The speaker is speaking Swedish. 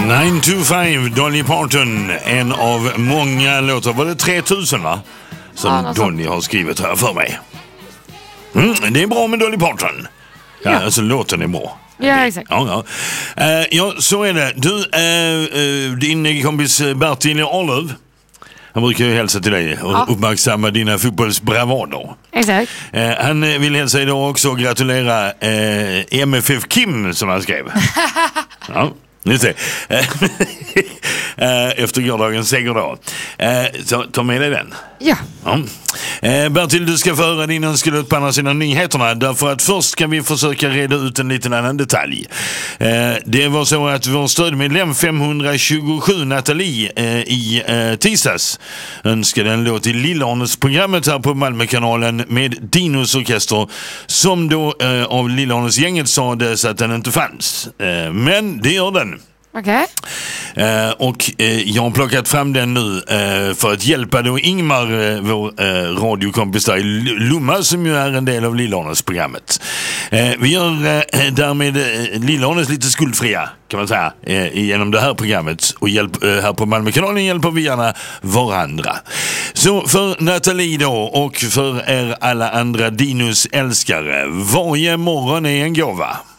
9 to 5, Dolly Parton, en av många låtar. Var det 3000 va? Som Donny har skrivit här för mig. Det är bra med Dolly Parton. Ja, alltså låten är bra. Ja, exakt. Ja, så är det. Du, din kompis Bertil Arlöv, han brukar ju hälsa till dig och uppmärksamma dina fotbollsbravader. Exakt. Han vill hälsa idag också och gratulera MFF Kim som han skrev. Ja. Just det. Efter gårdagens seger då. Så ta med dig den. Ja. Bertil, du ska få höra din önskelåt på andra sidan nyheterna. Därför att först kan vi försöka reda ut en liten annan detalj. Det var så att vår stödmedlem 527 Nathalie i tisdags önskade en låt i Lillarnes-programmet här på Malmökanalen med Dinos orkester, som då av Lillarnes-gänget sades att den inte fanns. Men det gör den. Okej. Och jag har plockat fram den nu för att hjälpa då Ingmar, vår radiokompis där i Lomma, som ju är en del av Lillarnes-programmet. Vi gör därmed Lillarnes lite skuldfria, kan man säga, genom det här programmet. Och här på Malmökanalen hjälper vi gärna varandra. Så för Nathalie då, och för er alla andra Dinos älskare, varje morgon är en gåva.